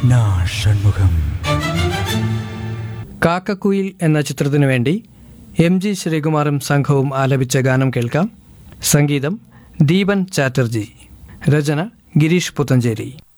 ഷൺമുഖം. കാക്കക്കുയിൽ എന്ന ചിത്രത്തിനു വേണ്ടി MG ശ്രീകുമാറും സംഘവും ആലപിച്ച ഗാനം കേൾക്കാം. സംഗീതം ദീപൻ ചാറ്റർജി, രചന ഗിരീഷ് പുത്തഞ്ചേരി.